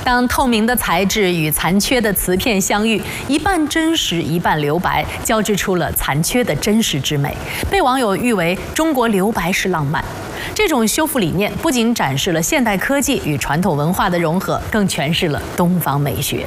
当透明的材质与残缺的瓷片相遇，一半真实，一半留白，交织出了残缺的真实之美，被网友誉为中国留白式浪漫。这种修复理念不仅展示了现代科技与传统文化的融合，更诠释了东方美学。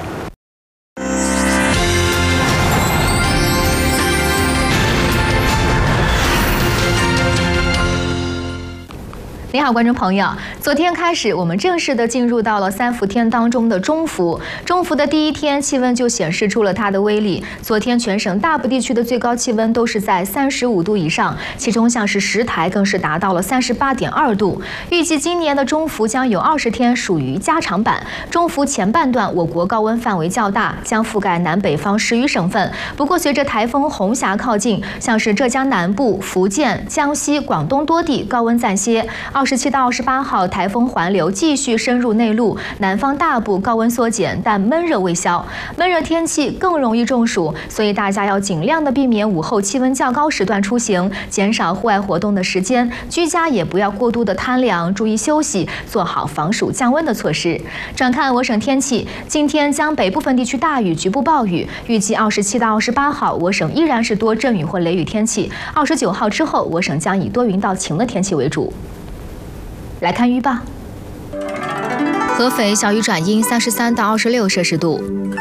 你好，观众朋友，昨天开始，我们正式的进入到了3伏天当中的中伏。中伏的第一天，气温就显示出了它的威力。昨天全省大部地区的最高气温都是在35度以上，其中像是石台更是达到了38.2度。预计今年的中伏将有20天，属于加长版。中伏前半段，我国高温范围较大，将覆盖南北方10余省份。不过，随着台风红霞靠近，像是浙江南部、福建、江西、广东多地高温暂歇。27到28号，台风环流继续深入内陆，南方大部高温缩减，但闷热未消。闷热天气更容易中暑，所以大家要尽量的避免午后气温较高时段出行，减少户外活动的时间，居家也不要过度的贪凉，注意休息，做好防暑降温的措施。转看我省天气，今天江北部分地区大雨，局部暴雨，预计27到28号，我省依然是多阵雨或雷雨天气。29号之后，我省将以多云到晴的天气为主。来看预报，合肥小雨转阴，33到26摄氏度。